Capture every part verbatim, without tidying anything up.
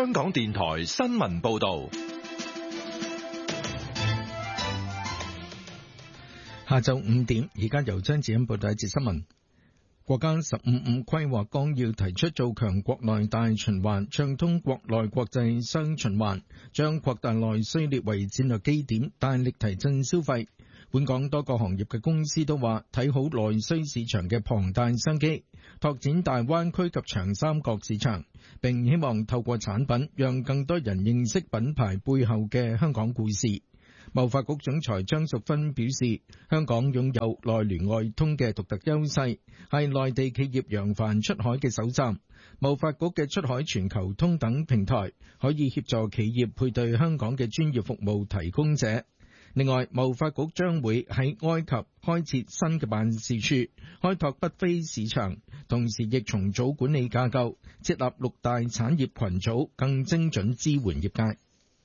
香港電台新聞報道。 下晝五點，而家由張子欣報道一節新聞。國家十五五規劃綱要提出做強國內大循環，暢通國內國際雙循環，將擴大內需列為戰略基點，大力提振消費。本港多個行業嘅公司都話睇好內需市場嘅龐大商機，拓展大灣區及長三角市場，並希望透過產品讓更多人認識品牌背後嘅香港故事。貿發局總裁張淑芬表示，香港擁有內聯外通嘅獨特優勢，係內地企業揚帆出海嘅首站。貿發局嘅出海全球通等平台可以協助企業配對香港嘅專業服務提供者。另外，貿發局將會喺埃及開設新嘅辦事處，開拓北非市場，同時亦重組管理架構，設立六大產業群組，更精準支援業界。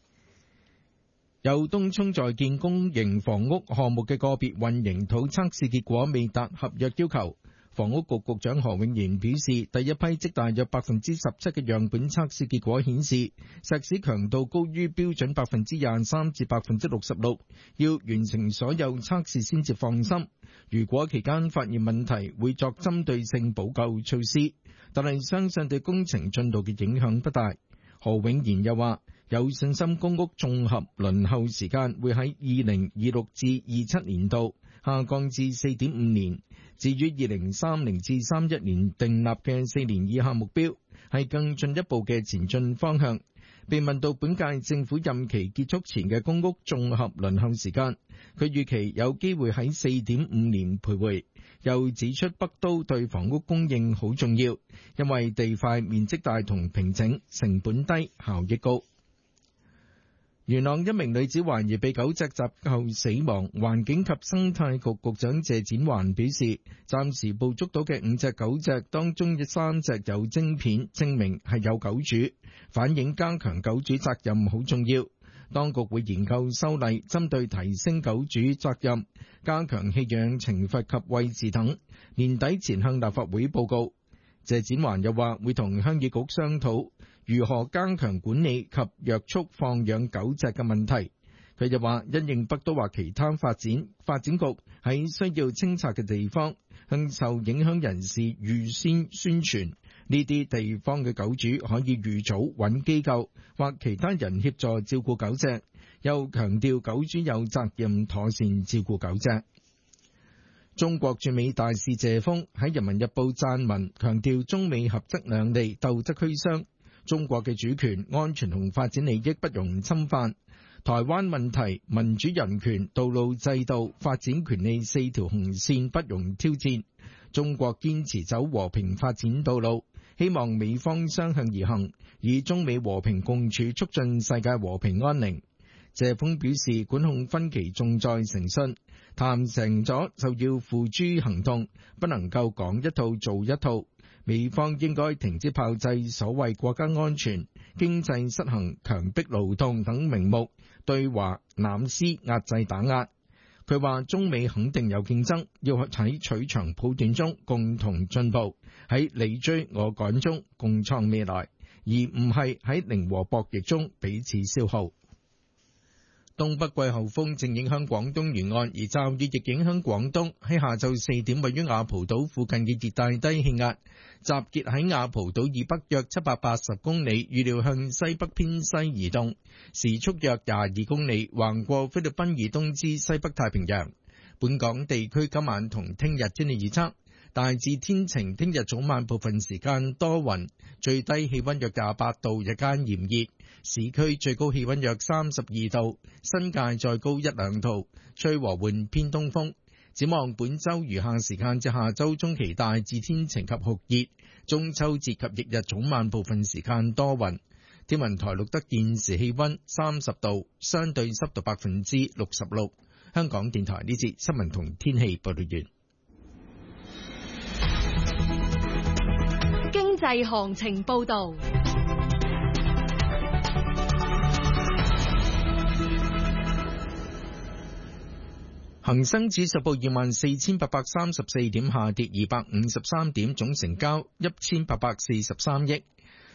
有東涌在建公營房屋項目嘅個別混凝土測試結果未達合約要求。房屋局局長何永賢表示，第一批積大約百分之十七嘅樣本測試結果顯示，石屎強度高於標準百分之廿三至百分之六十六，要完成所有測試先至放心。如果期間發現問題，會作針對性補救措施，但係相信對工程進度嘅影響不大。何永賢又話，有信心公屋綜合輪候時間會喺二零二六至二七年度下降至四點五年。至於二零三零至三一年訂立嘅四年以下目標，係更進一步嘅前進方向。被問到本屆政府任期結束前嘅公屋綜合輪候時間，佢預期有機會喺四點五年徘徊。又指出北都對房屋供應好重要，因為地塊面積大同平整，成本低，效益高。元朗一名女子懷疑被狗隻襲後死亡，環境及生態局局長謝展寰表示，暫時捕捉到嘅五隻狗隻當中嘅三隻有晶片，證明係有狗主，反映加強狗主責任好重要。當局會研究修例，針對提升狗主責任、加強棄養懲罰及餵飼等，年底前向立法會報告。謝展寰又話會同鄉議局商討如何加強管理及約束放養狗隻嘅問題。佢又話因應北都或其他發展，發展局喺需要清拆嘅地方向受影響人士預先宣傳，呢啲地方嘅狗主可以預早揾機構或其他人協助照顧狗隻。又強調狗主有責任妥善照顧狗隻。中國駐美大使謝鋒喺《人民日報》撰文，強調中美合則兩利，鬥則俱傷。中國嘅主權、安全同發展利益不容侵犯。台灣問題、民主人權、道路制度、發展權利四條紅線不容挑戰。中國堅持走和平發展道路，希望美方相向而行，以中美和平共處促進世界和平安寧。謝鋒表示，管控分歧重在誠信，談成咗就要付諸行動，不能夠講一套做一套。美方應該停止炮製所謂國家安全、經濟失衡、強迫勞動等名目，對華濫施壓制打壓。佢話中美肯定有競爭，要喺取長補短中共同進步，喺你追我趕中共創未來，而唔係喺零和博弈中彼此消耗。東北季候風正影響廣東沿岸，而驟雨亦影響廣東。喺下晝四點，位於雅蒲島附近嘅熱帶低氣壓集結喺雅蒲島以北約七百八十公里，預料向西北偏西移動，時速約廿二公里，橫過菲律賓以東至西北太平洋。本港地區今晚同聽日天氣預測，大致天晴，聽日早晚部分時間多雲，最低氣溫約廿八度，日間炎熱，市區最高氣溫約三十二度，新界再高一兩度，吹和緩偏東風。展望本周餘下時間至下周中期大致天晴及酷熱，中秋節及翌日早晚部分時間多雲。天文台錄得現時氣溫三十度，相對濕度百分之六十六。香港電台呢節新聞同天氣報道完。 經濟行情報道。 恒生指數報二萬四千八百三十四點，下跌二百五十三點，總成交一千八百四十三億。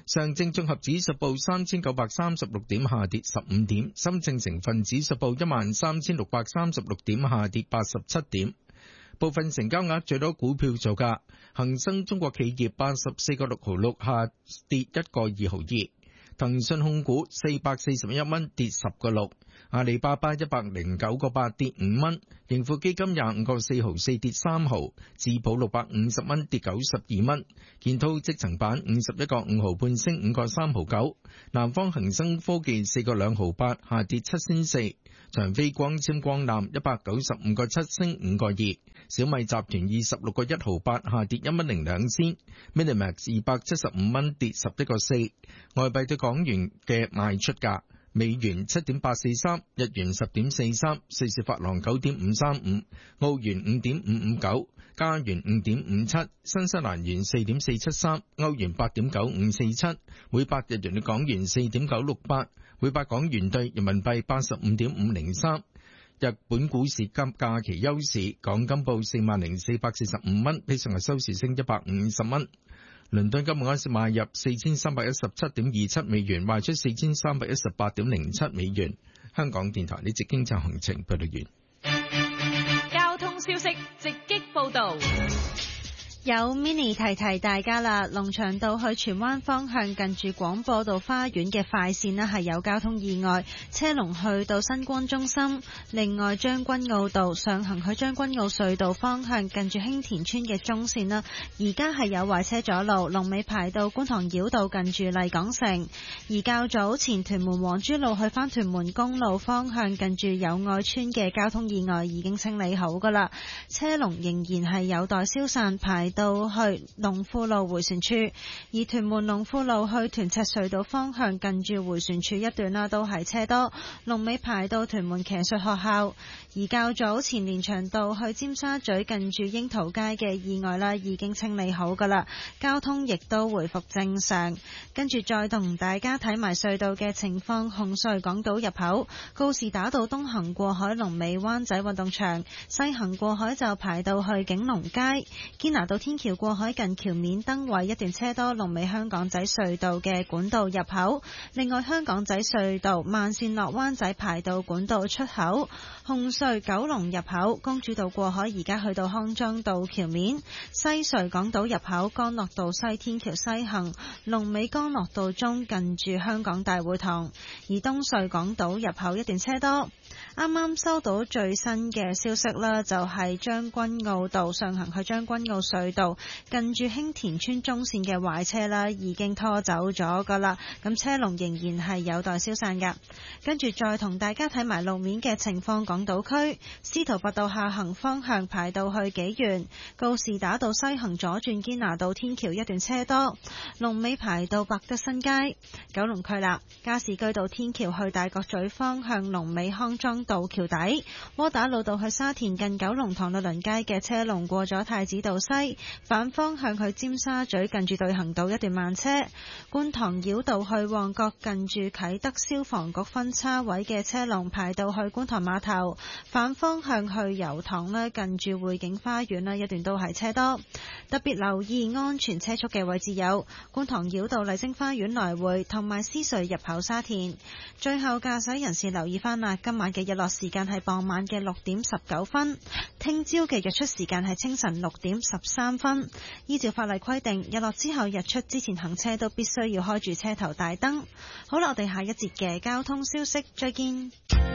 上證綜合指數報三千九百三十六點，下跌十五點；深證成分指數報一萬三千六百三十六點，下跌八十七點。部分成交額最多股票造價：恒生中國企業八十四個六毫六，下跌一個二毫二；騰訊控股四百四十一蚊，跌十個六；阿里巴巴一百零九個八，跌五蚊；盈富基金廿五個四毫四，跌三毫；智保六百五十蚊，跌九十二蚊；建滔積層板五十一個五毫半，升五個三毫九；南方恒生科技四個兩毫八，下跌七仙四；長飛光纖光纜一百九十五個七，升五個二；小米集團二十六個一毫八，下跌一蚊零兩仙；Minimax 二百七十五蚊，跌十一個四。外幣對港元嘅賣出價：美元七點八四三，日元十點四三，瑞士法郎九點五三五，澳元五點五五九，加元五點五七，新西蘭元四點四七三，歐元八點九五四七，每百日元對港元四點九六八，每百港元對人民幣八十五點五零三。日本股市今假期休市，港金報四萬零四百四十五蚊，比上日收市升一百五十蚊。倫敦金每盎司買入四千三百一十七點二七美元，賣出四千三百一十八點零七美元。香港電台呢節經濟行情報道完。 交通消息直擊報道。 有 mini 提提大家啦，龍翔道去荃灣方向近住廣播道花園嘅快線呢係有交通意外，車龍去到新光中心。另外將軍澳道上行去將軍澳隧道方向近住興田村嘅中線啦，而家係有壞車阻路，龍尾排到觀塘繞道近住麗港城。而較早前屯門黃珠路去返屯門公路方向近住友愛村嘅交通意外已經清理好噶啦，車龍仍然係有待消散，排到去龍富路迴旋處。而屯門龍富路去屯赤隧道方向近住迴旋處一段啦，都係車多，龍尾排到屯門騎術學校。而較早前連翔道去尖沙咀近住櫻桃街嘅意外啦，已經清理好噶啦，交通亦都回復正常。跟住再同大家睇埋隧道嘅情況，紅隧港島入口告士打道東行過海龍尾灣仔運動場，西行過海就排到去景隆街。堅拿道天橋過海近橋面燈位一段車多，龍尾香港仔隧道嘅管道入口。另外香港仔隧道慢線落灣仔排到管道出口。紅隧九龍入口公主道過海而家去到康莊道橋面。西隧港島入口干諾道西天橋西行龍尾干諾道中近住香港大會堂。而東隧港島入口一段車多。啱啱收到最新嘅消息啦，就係將軍澳道上行去將軍澳隧道近住興田村中線嘅壞車啦，已經拖走咗噶啦，咁車龍仍然係有待消散噶。跟住再同大家睇埋路面嘅情況，港島區司徒拔道下行方向排到去紀元，告士打道西行左轉堅拿道天橋一段車多，龍尾排到百德新街。九龍區啦，加士居道天橋去大角咀方向龍尾康莊道橋底，窩打老道去沙田近九龍塘律倫街嘅車龍過咗太子道西，反方向去尖沙咀近住對行道一段慢車。觀塘繞道去旺角近住啟德消防局分叉位嘅車龍排到去觀塘碼頭，反方向去油塘咧近住匯景花園咧一段都係車多。特別留意安全車速嘅位置有觀塘繞道麗晶花園來回同埋獅隧入口沙田。最後駕駛人士留意翻啦，今晚嘅日落時間係傍晚嘅六點十九分，聽朝嘅日出時間係清晨六點十三分。依照法例規定，日落之後日出之前行車都必須要開住車頭大燈。好啦，我哋下一節嘅交通消息再見。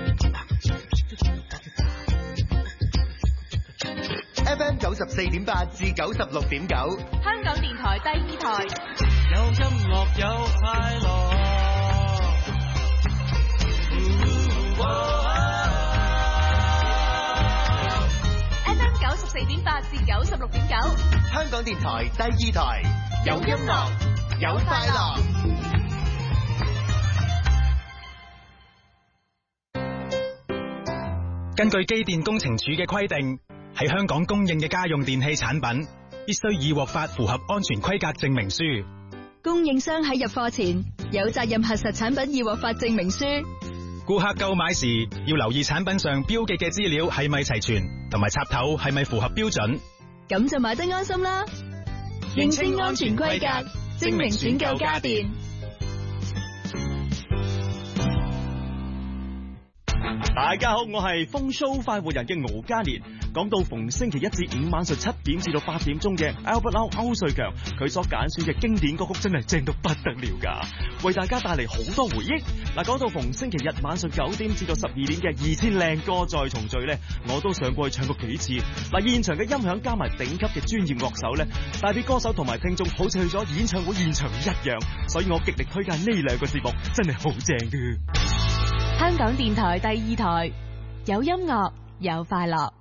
F M 九十四點八至九十六點九， 香港電台第二台。 有音樂有快樂。 F M 九十四點八至九十六點九， 香港電台第二台，有音樂有快樂。 根據機電工程署嘅規定，喺香港供應嘅家用電器產品必須已獲發符合安全規格證明書。 供應商喺入貨前有責任核實產品已獲發證明書。 顧客購買時要留意產品上標記嘅資料係咪齊全，同埋插頭係咪符合標準， 咁就買得安心啦。認清安全規格， 精明選購家電。 大家好，我係風騷快活人嘅敖嘉年。講到逢星期一至五晚上七點至到八點鐘嘅 Albert Lau 歐瑞強，佢所揀選嘅經典歌曲真係正到不得了噶，為大家帶嚟好多回憶。嗱，講到逢星期日晚上九點至到十二點嘅二千靚歌再重聚呢，我都上過去唱過幾次。嗱，現場嘅音響加埋頂級嘅專業樂手呢，帶俾歌手同埋聽眾好似去咗演唱會現場一樣，所以我極力推介呢兩個節目，真係好正嘅。 香港電台第二台，有音樂有快樂。